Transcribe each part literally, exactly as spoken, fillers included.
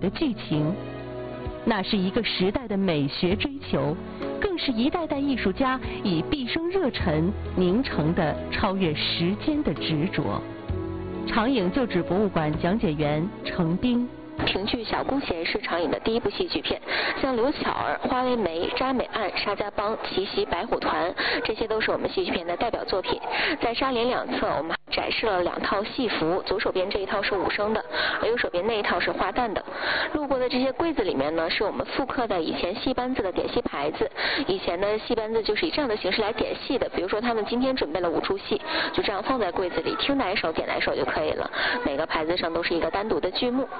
的剧情。那是一个时代的美学追求，更是一代代艺术家以毕生热忱凝成的超越时间的执着。长影旧址博物馆讲解员程冰。 评剧《小姑贤》是长影的第一部戏剧片，像刘巧儿、花为媒、查美案、沙家浜、奇袭白虎团，这些都是我们戏剧片的代表作品。在纱帘两侧，我们展示了两套戏服，左手边这一套是武生的，而右手边那一套是花旦的。路过的这些柜子里面呢，是我们复刻的以前戏班子的点戏牌子。以前的戏班子就是以这样的形式来点戏的，比如说他们今天准备了五出戏，就这样放在柜子里，听哪一首点哪一首就可以了。每个牌子上都是一个单独的剧目。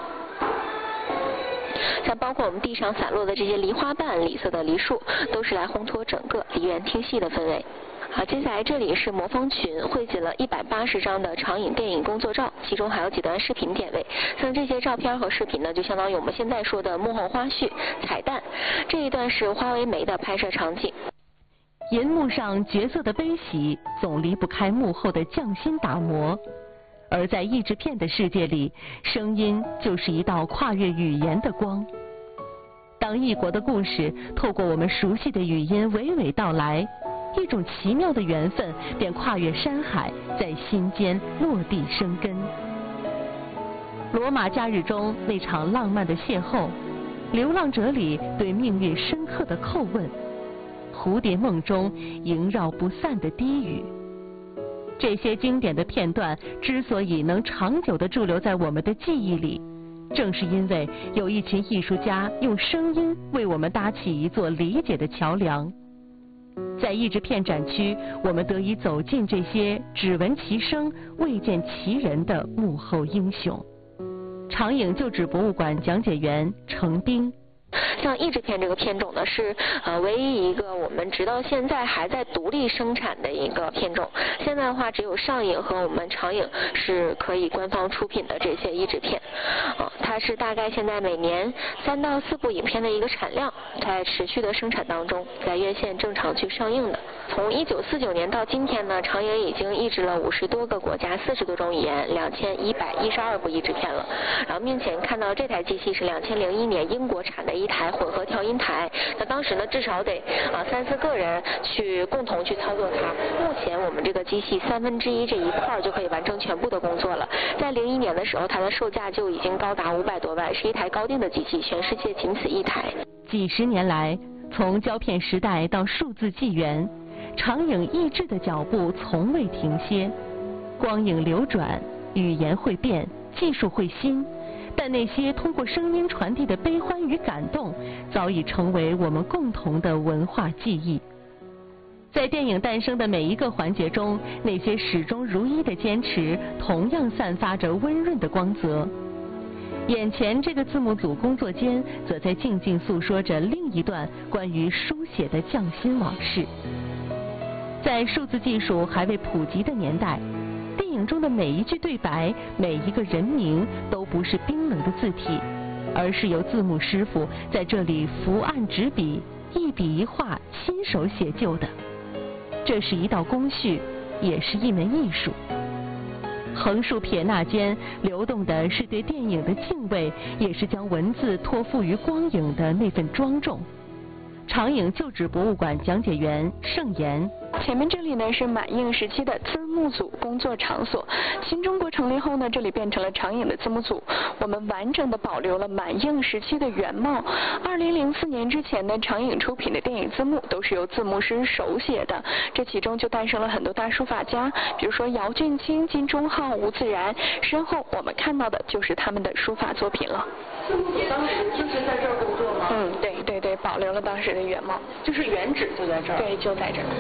像包括我们地上散落的这些梨花瓣、李色的梨树，都是来烘托整个梨园听戏的氛围。好，接下来这里是魔方群，汇集了一百八十张的长影电影工作照，其中还有几段视频点位。像这些照片和视频呢，就相当于我们现在说的幕后花絮、彩蛋。这一段是花为媒的拍摄场景。 银幕上角色的悲喜，总离不开幕后的匠心打磨。而在译制片的世界里，声音就是一道跨越语言的光。当异国的故事透过我们熟悉的语音娓娓道来，一种奇妙的缘分便跨越山海，在心间落地生根。罗马假日中那场浪漫的邂逅，流浪者里对命运深刻的叩问，蝴蝶梦中萦绕不散的低语。这些经典的片段之所以能长久地驻留在我们的记忆里，正是因为有一群艺术家用声音为我们搭起一座理解的桥梁。在译制片展区，我们得以走进这些只闻其声未见其人的幕后英雄。长影旧址博物馆讲解员程冰。 像译制片这个片种呢，是呃唯一一个我们直到现在还在独立生产的一个片种。现在的话，只有上影和我们长影是可以官方出品的这些译制片。啊、呃，它是大概现在每年三到四部影片的一个产量，在持续的生产当中，在院线正常去上映的。从一九四九年到今天呢，长影已经译制了五十多个国家、四十多种语言、两千一百一十二部译制片了。然后面前看到这台机器是两千零一年英国产的一台混合调音台，那当时呢至少得啊三四个人去共同去操作它。目前我们这个机器三分之一这一块就可以完成全部的工作了。在零一年的时候，它的售价就已经高达五百多万，是一台高定的机器，全世界仅此一台。 几十年来，从胶片时代到数字纪元，长影译制的脚步从未停歇。光影流转，语言会变，技术会新。但那些通过声音传递的悲欢与感动，早已成为我们共同的文化记忆。在电影诞生的每一个环节中，那些始终如一的坚持，同样散发着温润的光泽。眼前这个字幕组工作间，则在静静诉说着另一段关于书写的匠心往事。在数字技术还未普及的年代，电影中的每一句对白，每一个人名都不是冰冷的字体，而是由字幕师傅在这里伏案执笔，一笔一画亲手写就的。这是一道工序，也是一门艺术。横竖撇捺间流动的是对电影的敬畏，也是将文字托付于光影的那份庄重。长影旧址博物馆讲解员盛言。 前面这里呢是满映时期的字幕组工作场所，新中国成立后呢，这里变成了长影的字幕组。我们完整的保留了满映时期的原貌。二零零四年之前呢，长影出品的电影字幕都是由字幕师手写的，这其中就诞生了很多大书法家，比如说姚俊卿、金钟浩、吴自然。身后我们看到的就是他们的书法作品了。 字幕组当时就是在这儿工作吗？ 嗯，对对对，保留了当时的原貌， 就是原址就在这儿。 对，就在这儿。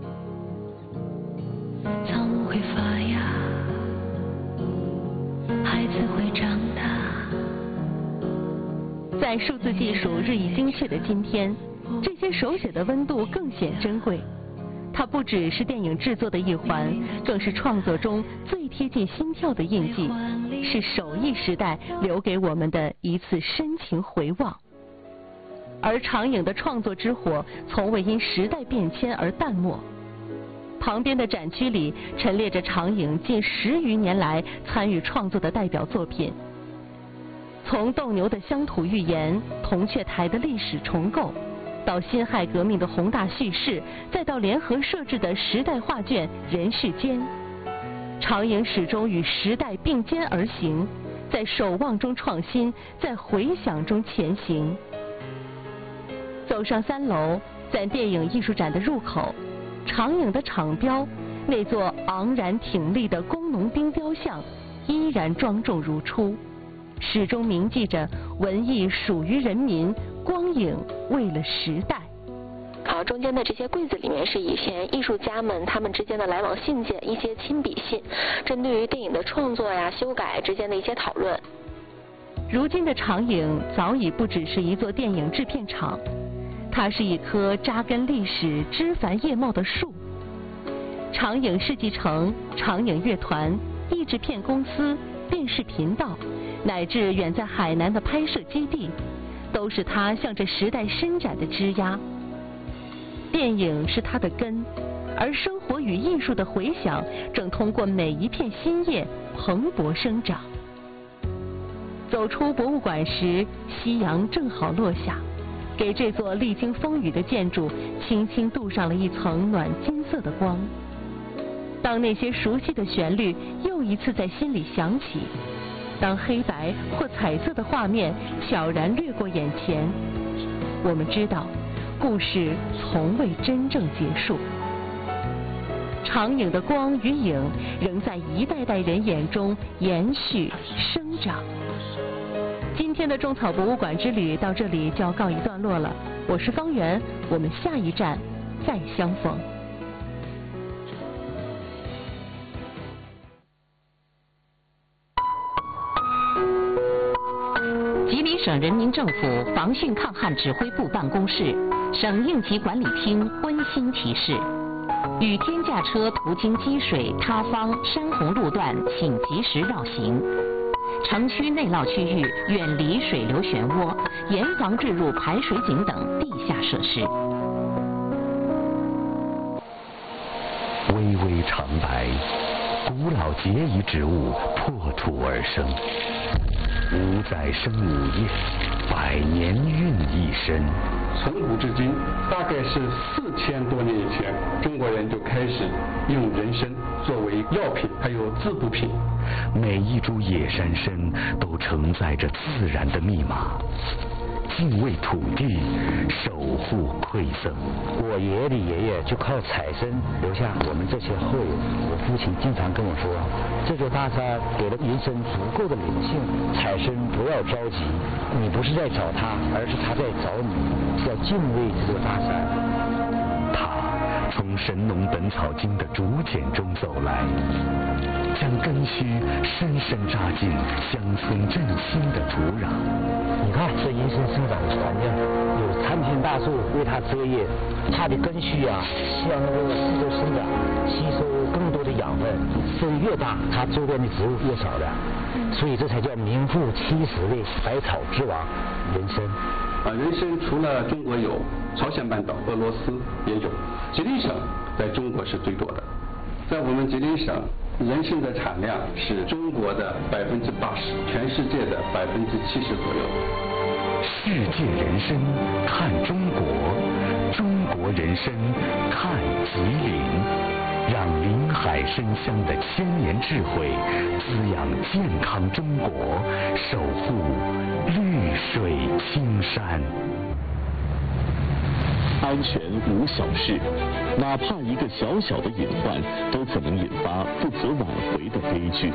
草木会发芽，孩子会长大。 在数字技术日益精确的今天，这些手写的温度更显珍贵。它不只是电影制作的一环，更是创作中最贴近心跳的印记，是手艺时代留给我们的一次深情回望。而长影的创作之火，从未因时代变迁而淡漠。旁边的展区里陈列着长影近十余年来参与创作的代表作品。 从斗牛的乡土寓言、铜雀台的历史重构，到辛亥革命的宏大叙事，再到联合设置的时代画卷《人世间》，长影始终与时代并肩而行，在守望中创新，在回响中前行。走上三楼，在电影艺术展的入口，长影的厂标，那座昂然挺立的工农兵雕像，依然庄重如初，始终铭记着文艺属于人民，光影为了时代。 啊，中间的这些柜子里面是以前艺术家们他们之间的来往信件，一些亲笔信，针对于电影的创作呀、修改之间的一些讨论。 如今的长影早已不只是一座电影制片厂，它是一棵扎根历史、枝繁叶茂的树。长影世纪城、长影乐团、译制片公司、电视频道，乃至远在海南的拍摄基地，都是它向着时代伸展的枝桠。电影是它的根，而生活与艺术的回响正通过每一片新叶蓬勃生长。走出博物馆时，夕阳正好落下，给这座历经风雨的建筑轻轻镀上了一层暖金色的光。当那些熟悉的旋律又一次在心里响起，当黑白或彩色的画面悄然掠过眼前，我们知道故事从未真正结束。长影的光与影仍在一代代人眼中延续生长。今天的种草博物馆之旅到这里就要告一段落了，我是方圆，我们下一站再相逢。 吉林省人民政府防汛抗旱指挥部办公室、省应急管理厅温馨提示：雨天驾车途经积水、塌方、山洪路段，请及时绕行。城区内涝区域远离水流漩涡，严防坠入排水井等地下设施。 巍巍长白，古老节仪植物破土而生。五载生五叶，百年孕一身。 从古至今，大概是四千多年以前，中国人就开始用人参作为药品，还有滋补品。 每一株野山参都承载着自然的密码，敬畏土地，守护馈赠。 我爷爷的爷爷就靠采参留下我们这些后人。我父亲经常跟我说，这座大山给了人参足够的灵性，采参不要着急，你不是在找它，而是它在找你，要敬畏这座大山。 他从《神农本草经》的竹简中走来，将根须深深扎进乡村振兴的土壤。 你看这人参生长的环境，有参天大树为它遮叶，它的根须啊向那个四周生长，吸收更多的养分。根越大，它周边的植物越少的，所以这才叫名副其实的百草之王人参。 啊，人参除了中国有，朝鲜半岛、俄罗斯也有，吉林省在中国是最多的。在我们吉林省，人参的产量是中国的百分之八十，全世界的百分之七十左右。 世界人参看中国，中国人参看吉林，让林海参香的千年智慧滋养健康中国，守护绿水青山。 安全无小事，哪怕一个小小的隐患，都可能引发不可挽回的悲剧。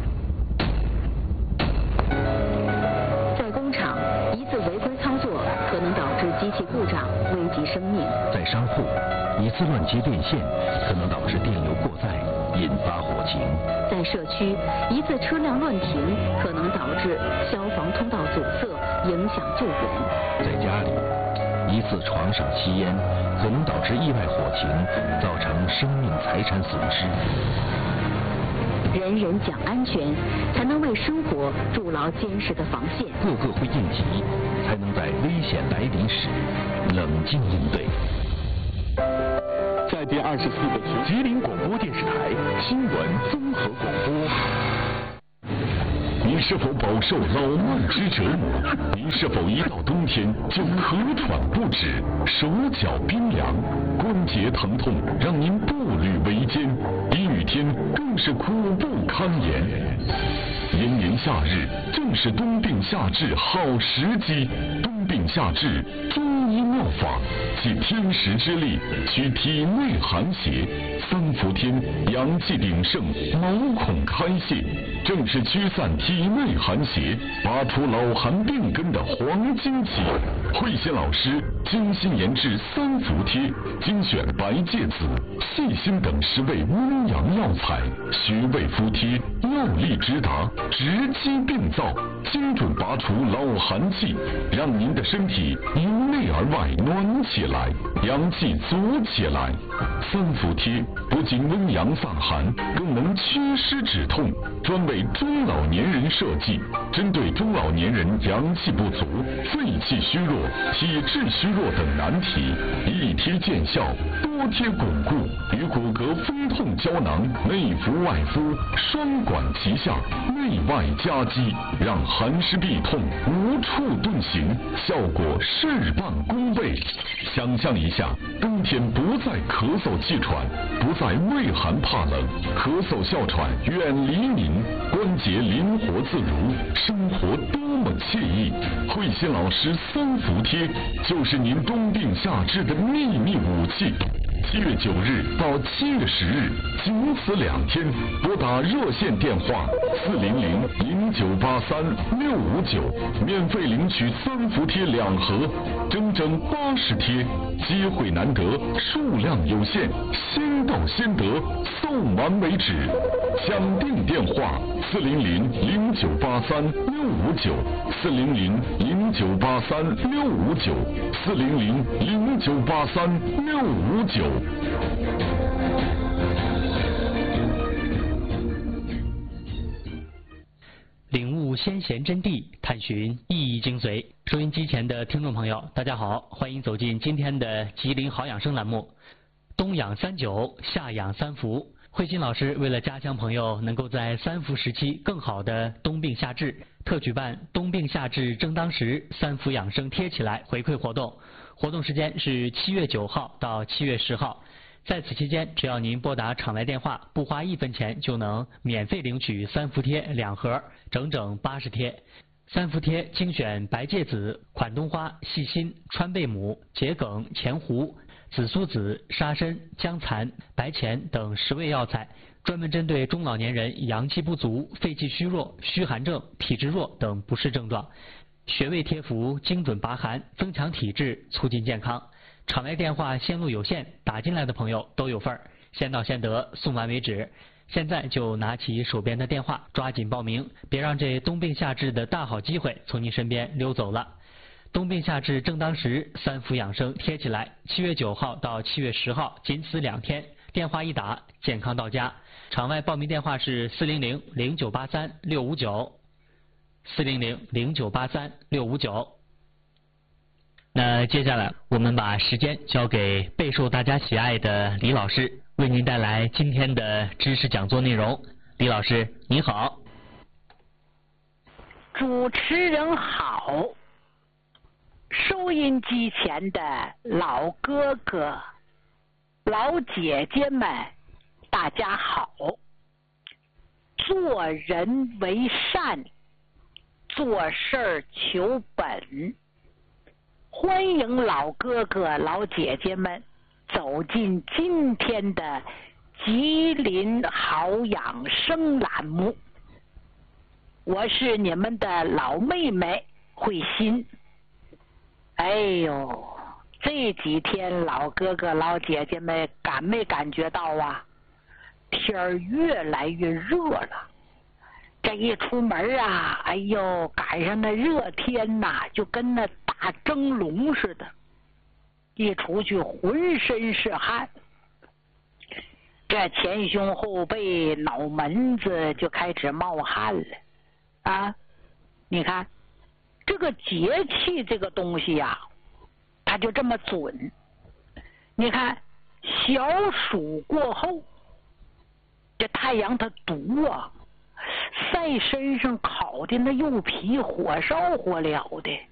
在工厂，一次违规操作可能导致机器故障，危及生命； 在商户，一次乱接电线可能导致电流过载，引发火情； 在社区，一次车辆乱停可能导致消防通道阻塞，影响救援； 在家里，一次床上吸烟可能导致意外火情，造成生命财产损失。 人人讲安全，才能为生活筑牢坚实的防线。 个个会应急，才能在危险来临时冷静应对。 在第二十四个吉林广播电视台新闻综合广播。 你是否饱受老迈之折磨？你是否一到冬天就咳喘不止，手脚冰凉，关节疼痛让您步履维艰？阴雨天更是苦不堪言。炎炎夏日正是冬病夏治好时机，冬病夏治中医妙法，借天时之力取体内寒邪，三伏天阳气鼎盛，毛孔开泄，正是驱散体内寒邪，拔除老寒病根的黄金期。慧心老师精心研制三伏贴，精选白芥子、细心等十味温阳药材，穴位敷贴，药力直达，直击病灶，精准拔除老寒气，让您的身体由内而外暖起来，阳气足起来。三伏贴不仅温阳散寒，更能祛湿止痛，专为中老年人设计，针对中老年人阳气不足、肺气虚弱、体质虚弱等难题，一贴见效，多贴巩固，与骨骼风痛胶囊内服外敷，双管齐下，内外夹击，让寒湿痹痛无处遁形，效果事半功倍。想象一下，冬天不再咳嗽气喘，不再畏寒怕冷，咳嗽哮喘远离您，关节灵活自如，生活多么惬意。慧心老师三伏贴就是您冬病夏治的秘密武器。七月九日到七月十日，仅此两天，拨打热线电话四零零零九八三六五九，免费领取三伏贴两盒，整整八十贴，机会难得，数量有限，先到先得，送完为止。抢订电话四零零零九八三六五九，四零零零九八三六五九，四零零零九八三六五九。 领悟先贤真谛，探寻意义精髓。收音机前的听众朋友，大家好，欢迎走进今天的吉林好养生栏目。冬养三九，夏养三伏。慧心老师为了家乡朋友能够在三伏时期更好的冬病夏治，特举办冬病夏治正当时三伏养生贴起来回馈活动。活动时间是七月九号到七月十号。在此期间，只要您拨打场外电话，不花一分钱就能免费领取三伏贴两盒，整整八十贴。三伏贴精选白芥子、款冬花、细辛、川贝母、桔梗、前胡、紫苏子、沙参、姜蚕、白钱等十味药材，专门针对中老年人阳气不足、肺气虚弱、虚寒症、体质弱等不适症状。穴位贴服精准拔寒，增强体质，促进健康。场外电话线路有限，打进来的朋友都有份儿，先到先得，送完为止。现在就拿起手边的电话，抓紧报名，别让这冬病夏治的大好机会从您身边溜走了。冬病夏治正当时，三伏养生贴起来，七月九号到七月十号，仅此两天，电话一打，健康到家。场外报名电话是四零零零九八三六五九，四零零零九八三六五九。那接下来我们把时间交给备受大家喜爱的李老师，为您带来今天的知识讲座内容。李老师你好。 主持人好，收音机前的老哥哥老姐姐们大家好。做人为善，做事儿求本。欢迎老哥哥老姐姐们走进今天的吉林好养生栏目，我是你们的老妹妹慧心。哎呦，这几天老哥哥老姐姐们感没感觉到啊，天儿越来越热了。这一出门啊，哎呦，赶上那热天呐，就跟那大蒸笼似的，一出去浑身是汗，这前胸后背脑门子就开始冒汗了啊！你看这个节气这个东西呀、啊，它就这么准。你看小暑过后，这太阳它毒啊， 晒身上烤的那肉皮，火烧火燎的。